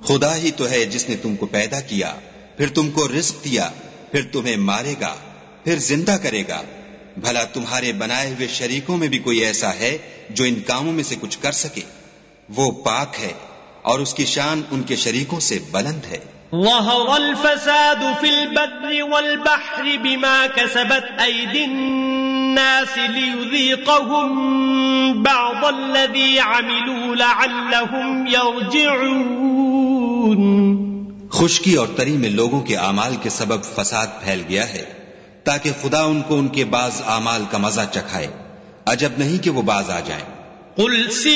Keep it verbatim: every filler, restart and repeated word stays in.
खुदा ही तो है जिसने तुमको पैदा किया, फिर तुमको रिस्क दिया, फिर तुम्हें मारेगा, फिर जिंदा करेगा। भला तुम्हारे बनाए हुए शरीकों में भी कोई ऐसा है जो इन कामों में से कुछ कर सके? वो पाक है और उसकी शान उनके शरीकों से बुलंद है। ज़हरल फ़सादु फ़िल बर्रि वल बहरि बिमा कसबत ऐदिन नास लियुज़ीक़हुम बअज़ल्लज़ी अमिलू लअल्लहुम यरजिऊन। खुशकी और तरी में लोगों के आमाल के सबब फसाद फैल गया है ताकि खुदा उनको उनके बाज आमाल का मजा चखाए। अजब नहीं कि वो बाज आ जाएं।